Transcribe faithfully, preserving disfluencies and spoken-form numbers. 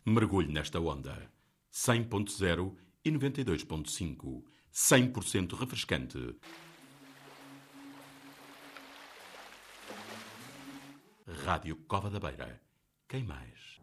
Mergulhe nesta onda. cem ponto zero e noventa e dois ponto cinco. cem por cento refrescante. Rádio Cova da Beira. Quem mais?